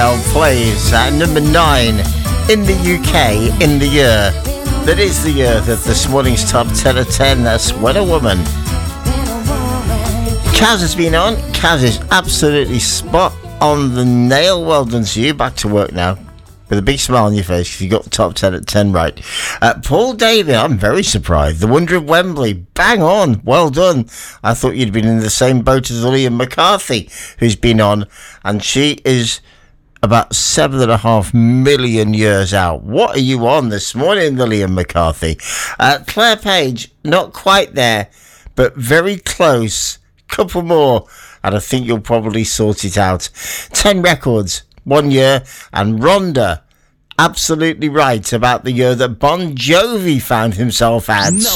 Adele plays at number 9 in the UK in the year that is the year that this morning's top 10 of 10. That's When a Woman. Kaz has been on. Kaz is absolutely spot on the nail. Well done to you. Back to work now with a big smile on your face if you got the top 10 at 10 right. Paul David, I'm very surprised. The Wonder of Wembley, bang on. Well done. I thought you'd been in the same boat as Liam McCarthy, who's been on, and she is about 7.5 million years out. What are you on this morning, Liam McCarthy? Claire Page, not quite there, but very close. Couple more, and I think you'll probably sort it out. 10 records, 1 year, and Rhonda, absolutely right about the year that Bon Jovi found himself at.